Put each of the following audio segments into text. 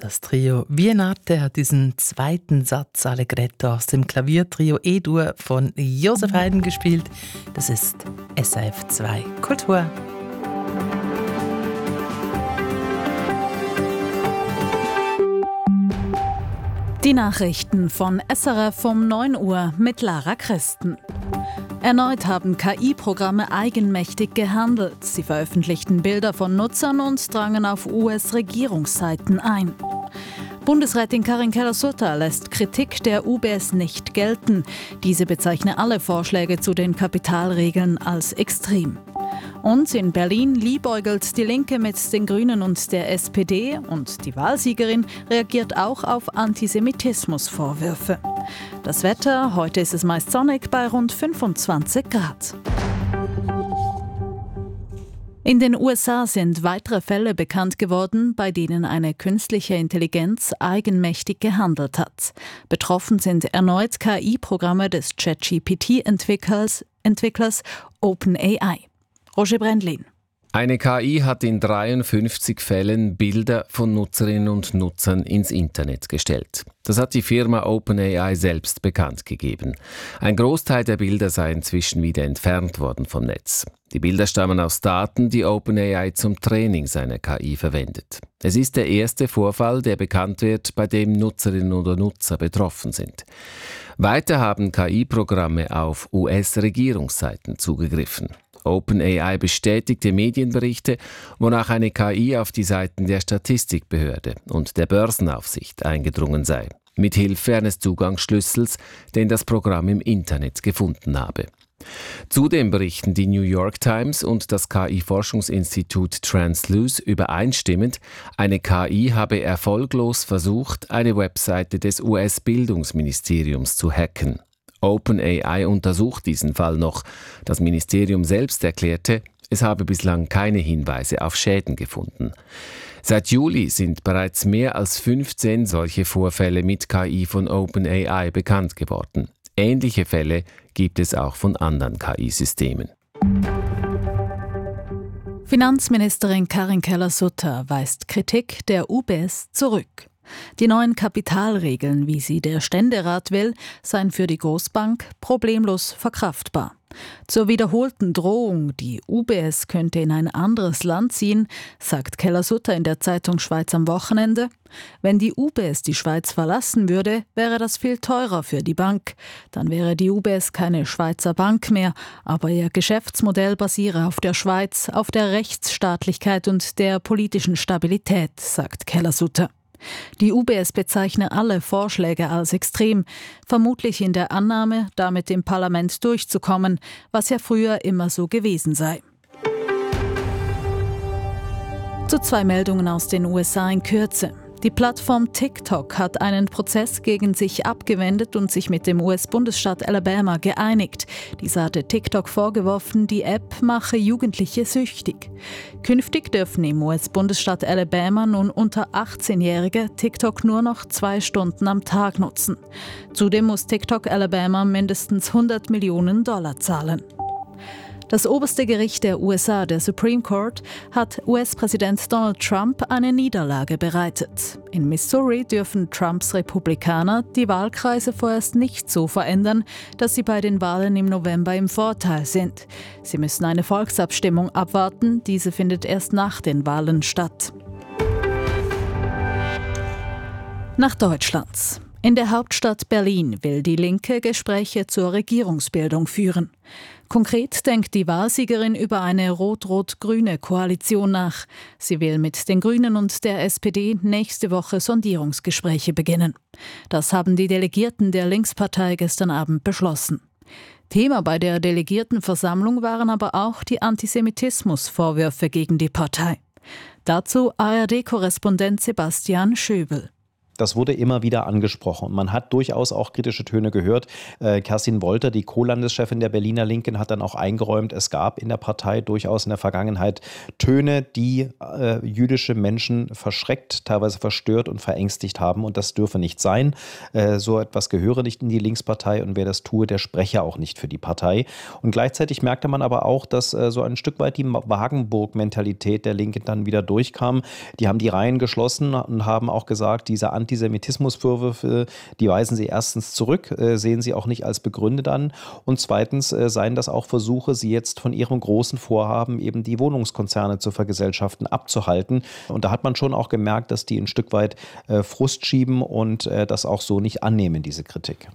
Das Trio Vienate hat diesen zweiten Satz Allegretto aus dem Klaviertrio E-Dur von Josef Haydn gespielt. Das ist SRF 2 Kultur. Die Nachrichten von SRF um 9 Uhr mit Lara Christen. Erneut haben KI-Programme eigenmächtig gehandelt. Sie veröffentlichten Bilder von Nutzern und drangen auf US-Regierungsseiten ein. Bundesrätin Karin Keller-Sutter lässt Kritik der UBS nicht gelten. Diese bezeichne alle Vorschläge zu den Kapitalregeln als extrem. Und in Berlin liebäugelt die Linke mit den Grünen und der SPD und die Wahlsiegerin reagiert auch auf Antisemitismusvorwürfe. Das Wetter, heute ist es meist sonnig bei rund 25 Grad. In den USA sind weitere Fälle bekannt geworden, bei denen eine künstliche Intelligenz eigenmächtig gehandelt hat. Betroffen sind erneut KI-Programme des ChatGPT-Entwicklers OpenAI. Roger Brendlin. Eine KI hat in 53 Fällen Bilder von Nutzerinnen und Nutzern ins Internet gestellt. Das hat die Firma OpenAI selbst bekannt gegeben. Ein Großteil der Bilder sei inzwischen wieder entfernt worden vom Netz. Die Bilder stammen aus Daten, die OpenAI zum Training seiner KI verwendet. Es ist der erste Vorfall, der bekannt wird, bei dem Nutzerinnen oder Nutzer betroffen sind. Weiter haben KI-Programme auf US-Regierungsseiten zugegriffen. OpenAI bestätigte Medienberichte, wonach eine KI auf die Seiten der Statistikbehörde und der Börsenaufsicht eingedrungen sei, mithilfe eines Zugangsschlüssels, den das Programm im Internet gefunden habe. Zudem berichten die New York Times und das KI-Forschungsinstitut Transluce übereinstimmend, eine KI habe erfolglos versucht, eine Webseite des US-Bildungsministeriums zu hacken. OpenAI untersucht diesen Fall noch. Das Ministerium selbst erklärte, es habe bislang keine Hinweise auf Schäden gefunden. Seit Juli sind bereits mehr als 15 solche Vorfälle mit KI von OpenAI bekannt geworden. Ähnliche Fälle gibt es auch von anderen KI-Systemen. Finanzministerin Karin Keller-Sutter weist Kritik der UBS zurück. Die neuen Kapitalregeln, wie sie der Ständerat will, seien für die Großbank problemlos verkraftbar. Zur wiederholten Drohung, die UBS könnte in ein anderes Land ziehen, sagt Keller-Sutter in der Zeitung Schweiz am Wochenende. Wenn die UBS die Schweiz verlassen würde, wäre das viel teurer für die Bank. Dann wäre die UBS keine Schweizer Bank mehr, aber ihr Geschäftsmodell basiere auf der Schweiz, auf der Rechtsstaatlichkeit und der politischen Stabilität, sagt Keller-Sutter. Die UBS bezeichne alle Vorschläge als extrem, vermutlich in der Annahme, damit im Parlament durchzukommen, was ja früher immer so gewesen sei. Zu 2 Meldungen aus den USA in Kürze. Die Plattform TikTok hat einen Prozess gegen sich abgewendet und sich mit dem US-Bundesstaat Alabama geeinigt. Dieser hatte TikTok vorgeworfen, die App mache Jugendliche süchtig. Künftig dürfen im US-Bundesstaat Alabama nun unter 18-Jährige TikTok nur noch 2 Stunden am Tag nutzen. Zudem muss TikTok Alabama mindestens $100 Millionen zahlen. Das oberste Gericht der USA, der Supreme Court, hat US-Präsident Donald Trump eine Niederlage bereitet. In Missouri dürfen Trumps Republikaner die Wahlkreise vorerst nicht so verändern, dass sie bei den Wahlen im November im Vorteil sind. Sie müssen eine Volksabstimmung abwarten, diese findet erst nach den Wahlen statt. Nach Deutschland. In der Hauptstadt Berlin will die Linke Gespräche zur Regierungsbildung führen. Konkret denkt die Wahlsiegerin über eine rot-rot-grüne Koalition nach. Sie will mit den Grünen und der SPD nächste Woche Sondierungsgespräche beginnen. Das haben die Delegierten der Linkspartei gestern Abend beschlossen. Thema bei der Delegiertenversammlung waren aber auch die Antisemitismusvorwürfe gegen die Partei. Dazu ARD-Korrespondent Sebastian Schöbel. Das wurde immer wieder angesprochen. Und man hat durchaus auch kritische Töne gehört. Kerstin Wolter, die Co-Landeschefin der Berliner Linken, hat dann auch eingeräumt, es gab in der Partei durchaus in der Vergangenheit Töne, die jüdische Menschen verschreckt, teilweise verstört und verängstigt haben. Und das dürfe nicht sein. So etwas gehöre nicht in die Linkspartei. Und wer das tue, der spreche auch nicht für die Partei. Und gleichzeitig merkte man aber auch, dass so ein Stück weit die Wagenburg-Mentalität der Linken dann wieder durchkam. Die haben die Reihen geschlossen und haben auch gesagt, diese Antisemitismusvorwürfe, die weisen sie erstens zurück, sehen sie auch nicht als begründet an. Und zweitens seien das auch Versuche, sie jetzt von ihrem großen Vorhaben, eben die Wohnungskonzerne zu vergesellschaften, abzuhalten. Und da hat man schon auch gemerkt, dass die ein Stück weit Frust schieben und das auch so nicht annehmen, diese Kritik.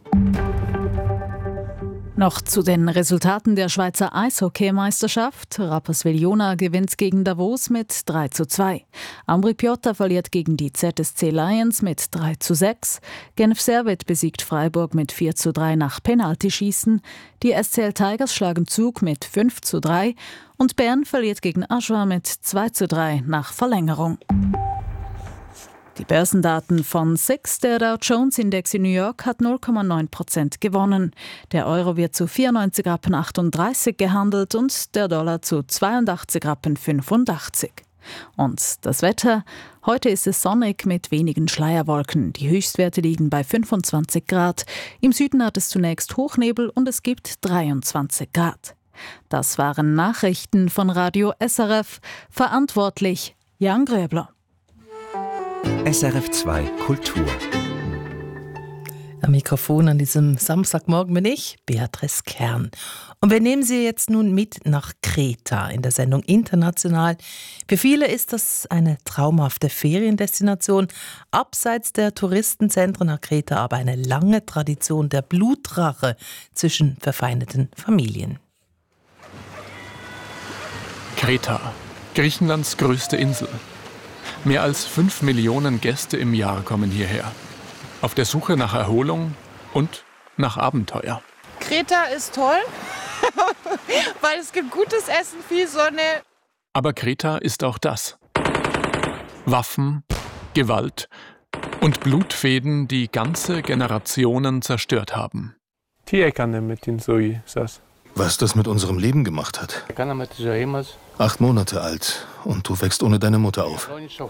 Noch zu den Resultaten der Schweizer Eishockeymeisterschaft. Rapperswil-Jona gewinnt gegen Davos mit 3:2. Ambri Piotta verliert gegen die ZSC Lions mit 3:6. Genf Servet besiegt Freiburg mit 4:3 nach Penaltyschießen. Die SCL Tigers schlagen Zug mit 5:3. Und Bern verliert gegen Aschua mit 2:3 nach Verlängerung. Die Börsendaten von SIX, der Dow Jones Index in New York, hat 0,9% gewonnen. Der Euro wird zu 94,38 Rappen gehandelt und der Dollar zu 82,85 Rappen. Und das Wetter? Heute ist es sonnig mit wenigen Schleierwolken. Die Höchstwerte liegen bei 25 Grad. Im Süden hat es zunächst Hochnebel und es gibt 23 Grad. Das waren Nachrichten von Radio SRF. Verantwortlich Jan Gröbler. SRF 2 Kultur. Am Mikrofon an diesem Samstagmorgen bin ich, Beatrice Kern. Und wir nehmen Sie jetzt nun mit nach Kreta in der Sendung International. Für viele ist das eine traumhafte Feriendestination. Abseits der Touristenzentren hat Kreta aber eine lange Tradition der Blutrache zwischen verfeindeten Familien. Kreta, Griechenlands größte Insel. Mehr als 5 Millionen Gäste im Jahr kommen hierher. Auf der Suche nach Erholung und nach Abenteuer. Kreta ist toll, weil es gibt gutes Essen, viel Sonne. Aber Kreta ist auch das. Waffen, Gewalt und Blutfäden, die ganze Generationen zerstört haben. Was das mit unserem Leben gemacht hat. 8 Monate alt und du wächst ohne deine Mutter auf.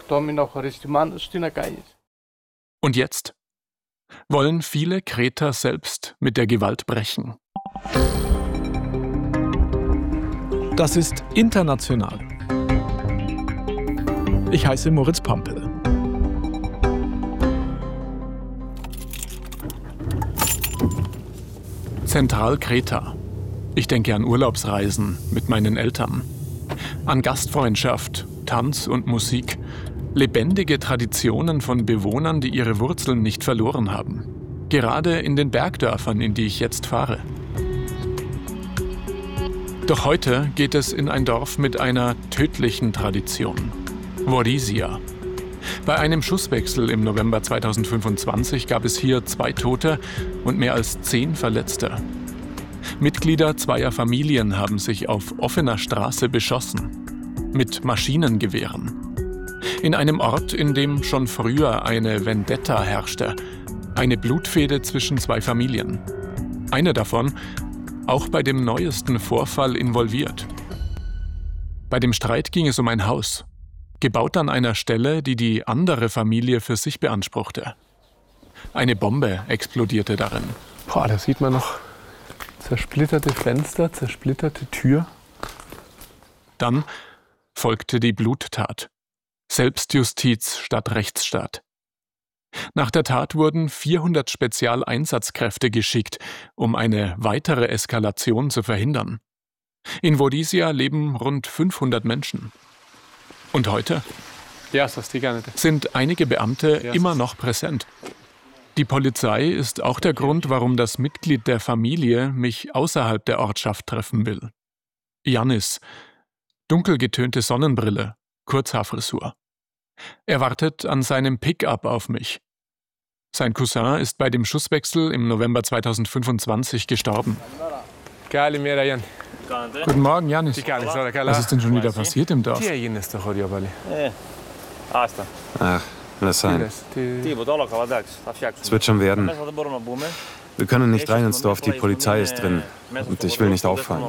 Und jetzt wollen viele Kreter selbst mit der Gewalt brechen. Das ist international. Ich heiße Moritz Pampel. Zentralkreta. Ich denke an Urlaubsreisen mit meinen Eltern. An Gastfreundschaft, Tanz und Musik. Lebendige Traditionen von Bewohnern, die ihre Wurzeln nicht verloren haben. Gerade in den Bergdörfern, in die ich jetzt fahre. Doch heute geht es in ein Dorf mit einer tödlichen Tradition. Vorizia. Bei einem Schusswechsel im November 2025 gab es hier 2 Tote und mehr als 10 Verletzte. Mitglieder zweier Familien haben sich auf offener Straße beschossen. Mit Maschinengewehren. In einem Ort, in dem schon früher eine Vendetta herrschte. Eine Blutfehde zwischen 2 Familien. Eine davon auch bei dem neuesten Vorfall involviert. Bei dem Streit ging es um ein Haus. Gebaut an einer Stelle, die die andere Familie für sich beanspruchte. Eine Bombe explodierte darin. Da sieht man noch zersplitterte Fenster, zersplitterte Tür. Dann folgte die Bluttat. Selbstjustiz statt Rechtsstaat. Nach der Tat wurden 400 Spezialeinsatzkräfte geschickt, um eine weitere Eskalation zu verhindern. In Vorizia leben rund 500 Menschen. Und heute sind einige Beamte immer noch präsent. Die Polizei ist auch der Grund, warum das Mitglied der Familie mich außerhalb der Ortschaft treffen will. Yannis, dunkelgetönte Sonnenbrille, Kurzhaarfrisur. Er wartet an seinem Pick-up auf mich. Sein Cousin ist bei dem Schusswechsel im November 2025 gestorben. Guten Morgen, Yannis. Was ist denn schon wieder passiert im Dorf? Ach, Lass sein. Es wird schon werden. Wir können nicht rein ins Dorf, die Polizei ist drin. Und ich will nicht auffallen.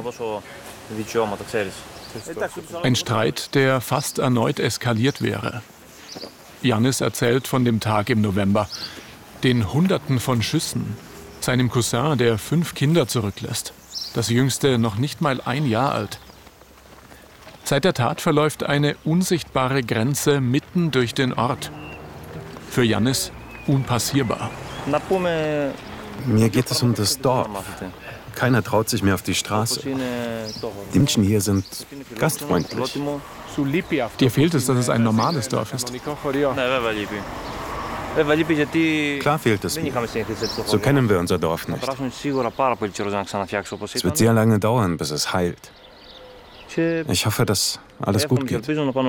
Ein Streit, der fast erneut eskaliert wäre. Yannis erzählt von dem Tag im November, den Hunderten von Schüssen, seinem Cousin, der 5 Kinder zurücklässt, das jüngste noch nicht mal 1 Jahr alt. Seit der Tat verläuft eine unsichtbare Grenze mitten durch den Ort. Für Yannis unpassierbar. Mir geht es um das Dorf. Keiner traut sich mehr auf die Straße. Die Menschen hier sind gastfreundlich. Dir fehlt es, dass es ein normales Dorf ist. Klar fehlt es mir. So kennen wir unser Dorf nicht. Es wird sehr lange dauern, bis es heilt. Ich hoffe, dass alles gut geht.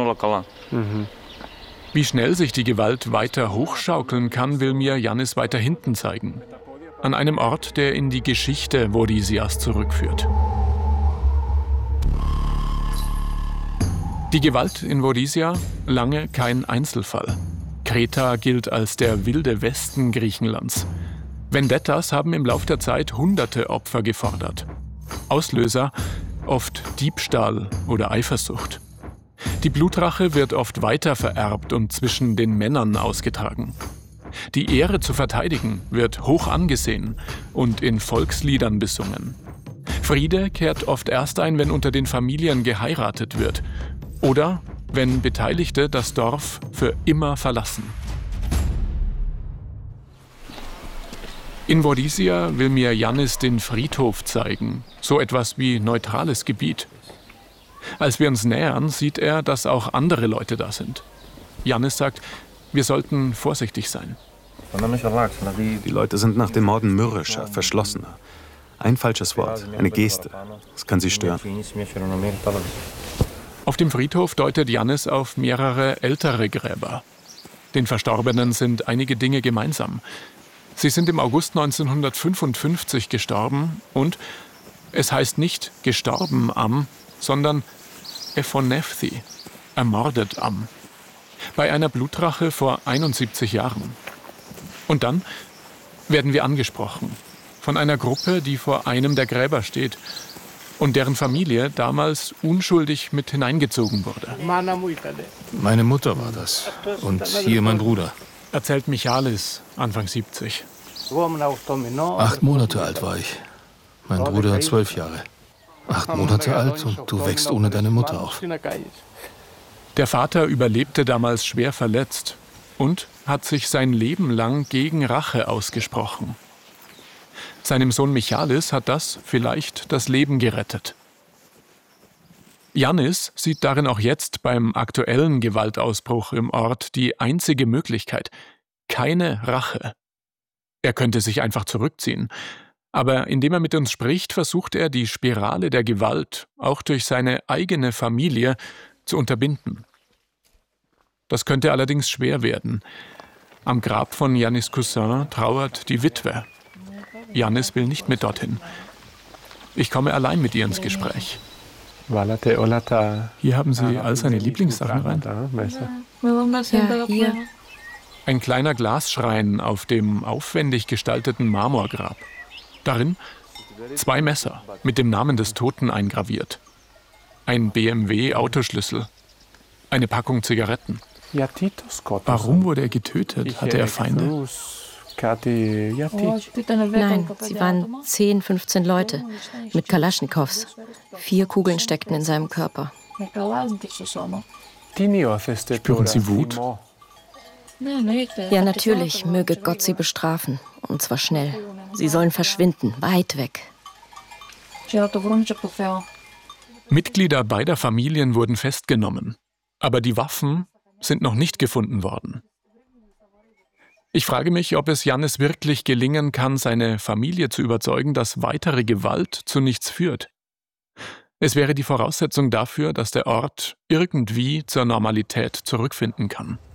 Wie schnell sich die Gewalt weiter hochschaukeln kann, will mir Yannis weiter hinten zeigen. An einem Ort, der in die Geschichte Vodisias zurückführt. Die Gewalt in Vodisia lange kein Einzelfall. Kreta gilt als der wilde Westen Griechenlands. Vendettas haben im Lauf der Zeit hunderte Opfer gefordert. Auslöser oft Diebstahl oder Eifersucht. Die Blutrache wird oft weiter vererbt und zwischen den Männern ausgetragen. Die Ehre zu verteidigen wird hoch angesehen und in Volksliedern besungen. Friede kehrt oft erst ein, wenn unter den Familien geheiratet wird oder wenn Beteiligte das Dorf für immer verlassen. In Vodisia will mir Yannis den Friedhof zeigen, so etwas wie neutrales Gebiet. Als wir uns nähern, sieht er, dass auch andere Leute da sind. Yannis sagt, wir sollten vorsichtig sein. Die Leute sind nach dem Morden mürrischer, verschlossener. Ein falsches Wort, eine Geste. Das kann sie stören. Auf dem Friedhof deutet Yannis auf mehrere ältere Gräber. Den Verstorbenen sind einige Dinge gemeinsam. Sie sind im August 1955 gestorben und es heißt nicht gestorben am, sondern Ephonefthi, ermordet am. Bei einer Blutrache vor 71 Jahren. Und dann werden wir angesprochen von einer Gruppe, die vor einem der Gräber steht und deren Familie damals unschuldig mit hineingezogen wurde. Meine Mutter war das und hier mein Bruder. Erzählt Michalis, Anfang 70. 8 Monate alt war ich. Mein Bruder 12 Jahre. 8 Monate alt und du wächst ohne deine Mutter auf. Der Vater überlebte damals schwer verletzt und hat sich sein Leben lang gegen Rache ausgesprochen. Seinem Sohn Michalis hat das vielleicht das Leben gerettet. Yannis sieht darin auch jetzt beim aktuellen Gewaltausbruch im Ort die einzige Möglichkeit: keine Rache. Er könnte sich einfach zurückziehen. Aber indem er mit uns spricht, versucht er, die Spirale der Gewalt auch durch seine eigene Familie zu unterbinden. Das könnte allerdings schwer werden. Am Grab von Yannis Cousin trauert die Witwe. Yannis will nicht mit dorthin. Ich komme allein mit ihr ins Gespräch. Hier haben sie all seine Lieblingssachen rein. Ja, hier. Ein kleiner Glasschrein auf dem aufwendig gestalteten Marmorgrab. Darin 2 Messer mit dem Namen des Toten eingraviert. Ein BMW-Autoschlüssel. Eine Packung Zigaretten. Warum wurde er getötet? Hatte er Feinde? Nein, sie waren 10, 15 Leute mit Kalaschnikows. 4 Kugeln steckten in seinem Körper. Spüren Sie Wut? Ja, natürlich, möge Gott sie bestrafen. Und zwar schnell. Sie sollen verschwinden, weit weg. Mitglieder beider Familien wurden festgenommen. Aber die Waffen sind noch nicht gefunden worden. Ich frage mich, ob es Yannis wirklich gelingen kann, seine Familie zu überzeugen, dass weitere Gewalt zu nichts führt. Es wäre die Voraussetzung dafür, dass der Ort irgendwie zur Normalität zurückfinden kann.